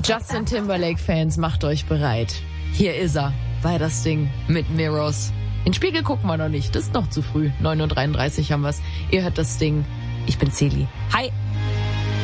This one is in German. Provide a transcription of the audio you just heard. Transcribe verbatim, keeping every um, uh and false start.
Justin Timberlake-Fans, macht euch bereit. Hier ist er, bei das Ding mit Mirrors. In den Spiegel gucken wir noch nicht, das ist noch zu früh. neun Uhr dreiunddreißig haben wir's. Ihr hört das Ding. Ich bin Celi. Hi!